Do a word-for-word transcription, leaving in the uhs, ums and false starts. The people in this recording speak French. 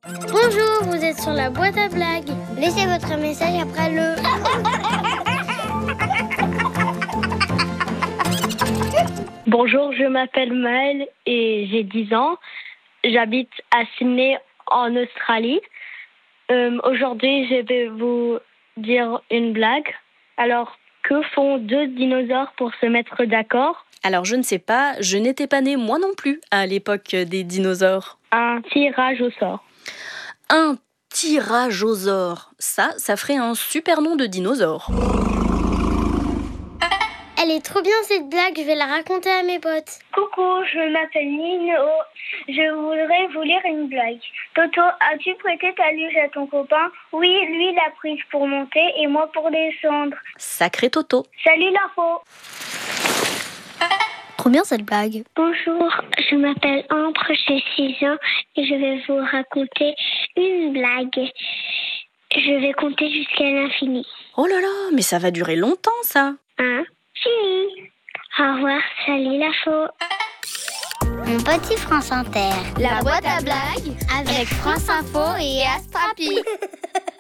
Bonjour, vous êtes sur la boîte à blagues. Laissez votre message après le... Bonjour, je m'appelle Maëlle et j'ai dix ans. J'habite à Sydney, en Australie. Euh, aujourd'hui, je vais vous dire une blague. Alors, que font deux dinosaures pour se mettre d'accord? Alors je ne sais pas, je n'étais pas née moi non plus à l'époque des dinosaures. Un tirage au sort. Un tyrannosaure, ça, ça ferait un super nom de dinosaure. Elle est trop bien cette blague, je vais la raconter à mes potes. Coucou, je m'appelle Nino. Je voudrais vous lire une blague. Toto, as-tu prêté ta luge à ton copain? Oui, lui l'a prise pour monter et moi pour descendre. Sacré Toto. Salut l'info. Trop bien cette blague. Bonjour, je m'appelle Ambre, j'ai six ans et je vais vous raconter une blague. Je vais compter jusqu'à l'infini. Oh là là, mais ça va durer longtemps ça. Un, fini. Au revoir, salut l'info. Mon petit France Inter. La boîte à blagues Avec France Info et Astrapi.